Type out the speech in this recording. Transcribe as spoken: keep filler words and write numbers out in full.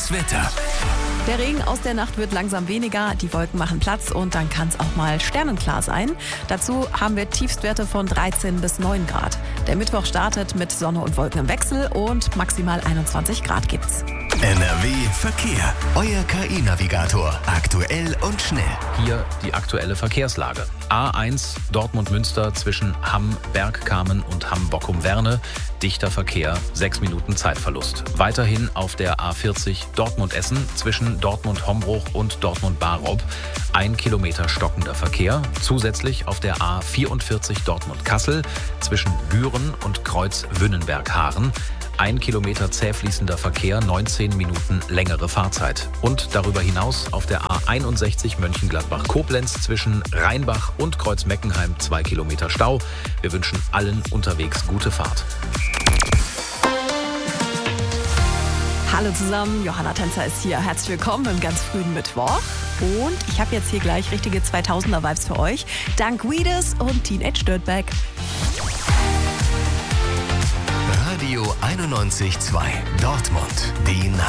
Das Wetter. Der Regen aus der Nacht wird langsam weniger, die Wolken machen Platz und dann kann es auch mal sternenklar sein. Dazu haben wir Tiefstwerte von dreizehn bis neun Grad. Der Mittwoch startet mit Sonne und Wolken im Wechsel und maximal einundzwanzig Grad gibt's. N R W Verkehr. Euer K I-Navigator. Aktuell und schnell. Hier die aktuelle Verkehrslage. A eins Dortmund-Münster zwischen Hamm, Bergkamen und Hamm-Bockum-Werne. Dichter Verkehr, sechs Minuten Zeitverlust. Weiterhin auf der A vierzig Dortmund-Essen zwischen Dortmund-Hombruch und Dortmund-Barob. Ein Kilometer stockender Verkehr. Zusätzlich auf der A vierundvierzig Dortmund-Kassel zwischen Büren und Kreuz-Wünnenberg-Haaren. Ein Kilometer zähfließender Verkehr, neunzehn Minuten längere Fahrzeit. Und darüber hinaus auf der A einundsechzig Mönchengladbach-Koblenz zwischen Rheinbach und Kreuzmeckenheim zwei Kilometer Stau. Wir wünschen allen unterwegs gute Fahrt. Hallo zusammen, Johanna Tänzer ist hier. Herzlich willkommen im ganz frühen Mittwoch. Und ich habe jetzt hier gleich richtige zweitausender-Vibes für euch. Dank Weedus und Teenage Dirtbag. Radio einundneunzig Komma zwei Dortmund. Die